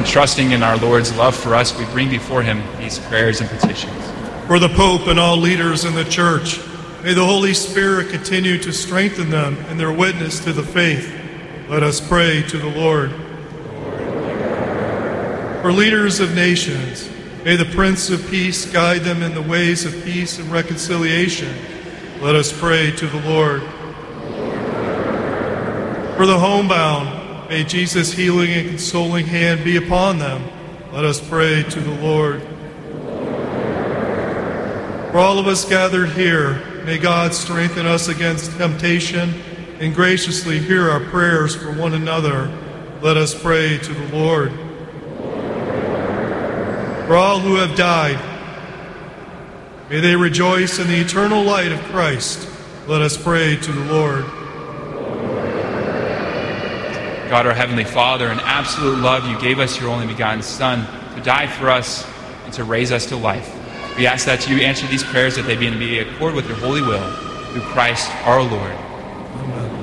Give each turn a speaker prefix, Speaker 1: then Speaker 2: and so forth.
Speaker 1: And trusting in our Lord's love for us, we bring before him these prayers and petitions.
Speaker 2: For the Pope and all leaders in the Church, may the Holy Spirit continue to strengthen them in their witness to the faith. Let us pray to the Lord. For leaders of nations, may the Prince of Peace guide them in the ways of peace and reconciliation. Let us pray to the Lord. For the homebound, may Jesus' healing and consoling hand be upon them. Let us pray to the Lord. For all of us gathered here, may God strengthen us against temptation and graciously hear our prayers for one another. Let us pray to the Lord. For all who have died, may they rejoice in the eternal light of Christ. Let us pray to the Lord.
Speaker 1: God, our Heavenly Father, in absolute love, you gave us your only begotten Son to die for us and to raise us to life. We ask that you answer these prayers, that they be in accord with your holy will, through Christ our Lord.
Speaker 2: Amen.